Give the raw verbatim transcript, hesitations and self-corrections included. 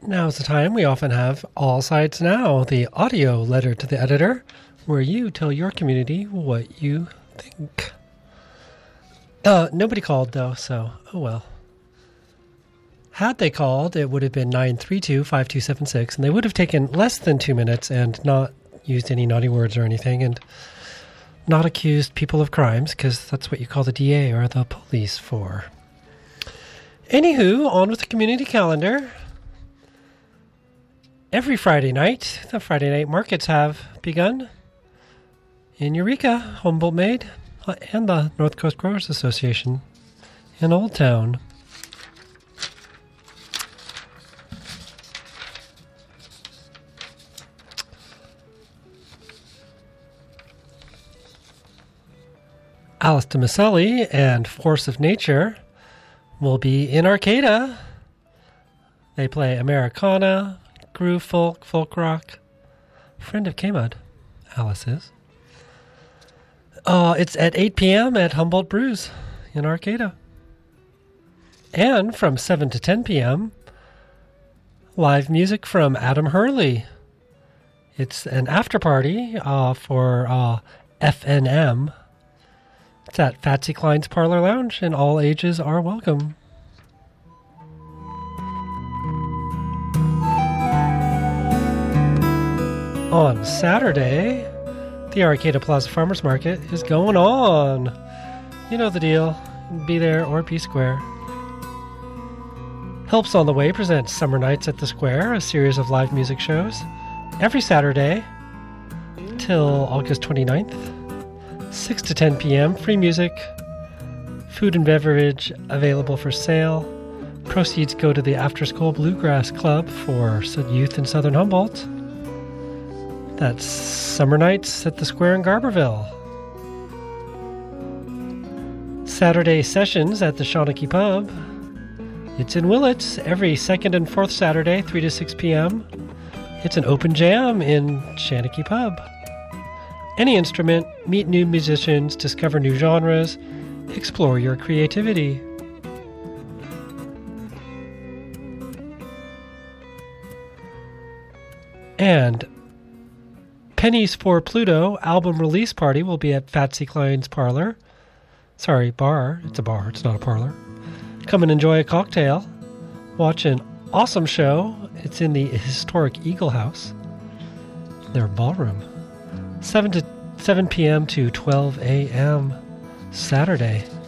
Now's the time we often have All Sides Now, the audio letter to the editor, where you tell your community what you think. Uh, nobody called, though, so oh well. Had they called, it would have been nine three two, five two seven six, and they would have taken less than two minutes and not used any naughty words or anything, and not accused people of crimes, because that's what you call the D A or the police for. Anywho, on with the community calendar. Every Friday night, the Friday night markets have begun in Eureka, Humboldt Made, and the North Coast Growers Association in Old Town. Alice DiMaselli and Force of Nature will be in Arcata. They play Americana, groove folk, folk rock. Friend of K-Mud, Alice is. Uh, it's at eight p.m. at Humboldt Brews in Arcata. And from seven to ten p.m., live music from Adam Hurley. It's an after party uh, for uh, F N M. It's at Fatsy Klein's Parlor Lounge, and all ages are welcome. On Saturday, the Arcata Plaza Farmers Market is going on. You know the deal. Be there or be square. Helps on the Way presents Summer Nights at the Square, a series of live music shows, every Saturday till August twenty-ninth. six to ten p.m. Free music, food and beverage available for sale. Proceeds go to the After School Bluegrass Club for youth in Southern Humboldt. That's Summer Nights at the Square in Garberville. Saturday sessions at the Shawnee Pub. It's in Willits every second and fourth Saturday, three to six p.m. It's an open jam in Shawnee Pub. Any instrument, meet new musicians, discover new genres, explore your creativity. And Pennies for Pluto album release party will be at Fatsy Klein's Parlor. Sorry, bar. It's a bar. It's not a parlor. Come and enjoy a cocktail. Watch an awesome show. It's in the historic Eagle House, their ballroom. seven to seven p.m. to twelve a.m. Saturday.